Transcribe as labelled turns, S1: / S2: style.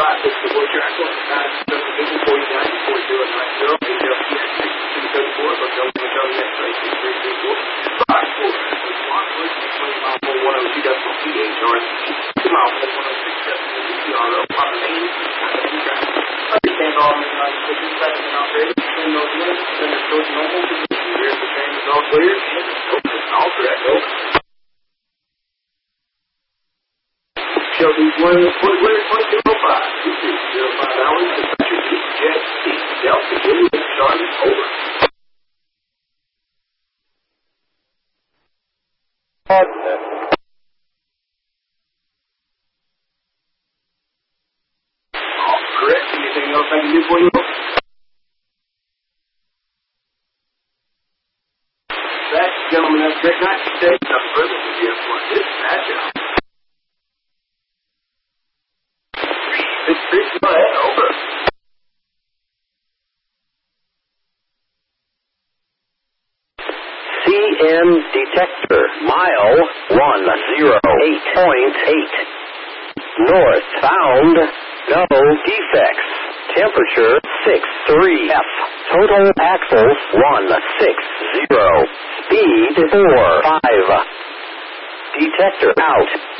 S1: CM detector, mile 108.8. North bound, no defects. Temperature 63F. Total axles 160. Speed 45. Detector out.